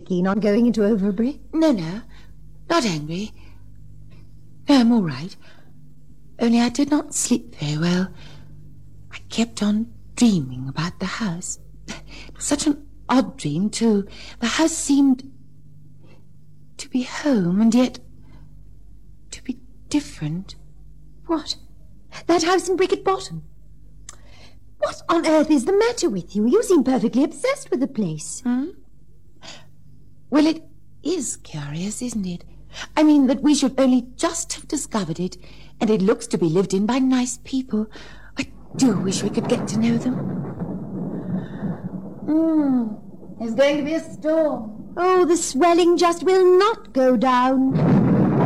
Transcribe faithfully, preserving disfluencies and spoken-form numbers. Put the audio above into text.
keen on going into Overbury? No, no, not angry. No, I'm all right. Only I did not sleep very well. I kept on dreaming about the house. It was such an odd dream, too. The house seemed to be home, and yet to be different. What? That house in Bricket Bottom? What on earth is the matter with you? You seem perfectly obsessed with the place. Hmm? Well, it is curious, isn't it? I mean, that we should only just have discovered it, and it looks to be lived in by nice people. I do wish we could get to know them. Hmm. There's going to be a storm. Oh, the swelling just will not go down.